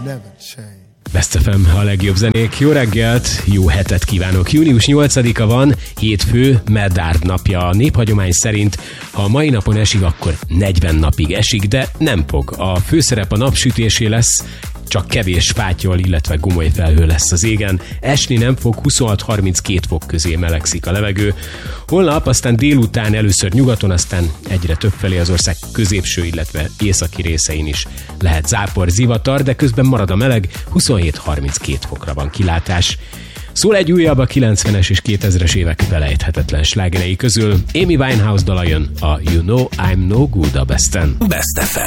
never change. Best FM, a legjobb zenék. Jó reggelt, jó hetet kívánok. Június 8-a van, hétfő, Medard napja. A néphagyomány szerint, ha a mai napon esik, akkor 40 napig esik, de nem fog. A főszerep a napsütésé lesz, csak kevés fátyol, illetve gomoly felhő lesz az égen. Esni nem fog, 26-32 fok közé melegszik a levegő. Holnap, aztán délután először nyugaton, aztán egyre többfelé az ország középső, illetve északi részein is lehet zápor, zivatar, de közben marad a meleg, 27-32 fokra van kilátás. Szól egy újabb a 90-es és 2000-es évek felejthetetlen slágerei közül. Amy Winehouse dala jön, a You Know I'm No Good a Besten. Best FM.